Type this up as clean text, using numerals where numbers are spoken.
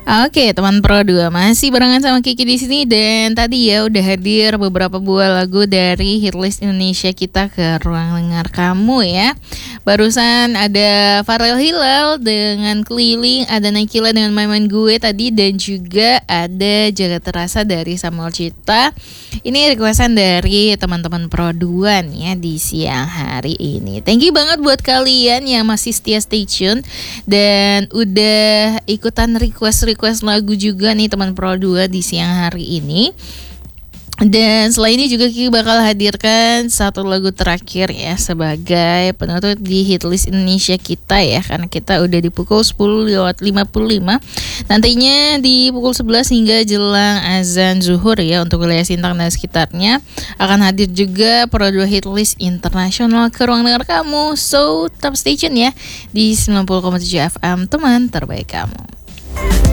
Oke, teman Pro 2 masih barengan sama Kiki di sini dan tadi ya udah hadir beberapa buah lagu dari hitlist Indonesia kita ke ruang dengar kamu ya. Barusan ada Farel Hilal dengan Keliling, ada Naikila dengan Main-Main Gue tadi dan juga ada Jaga Terasa dari Samuel Cita. Ini requestan dari teman-teman Pro 2 nih ya di siang hari ini. Thank you banget buat kalian yang masih setia stay tune dan udah ikutan request lagu juga nih teman Pro 2 di siang hari ini. Dan setelah ini juga Kiki bakal hadirkan satu lagu terakhir ya sebagai penutup di hitlist Indonesia kita ya, karena kita udah di pukul 10:55. Nantinya di pukul 11 hingga jelang azan zuhur ya untuk wilayah Sintang dan sekitarnya akan hadir juga Pro 2 hitlist internasional ke ruang dengar kamu. So tetap stay tune ya di 90,7 FM teman terbaik kamu.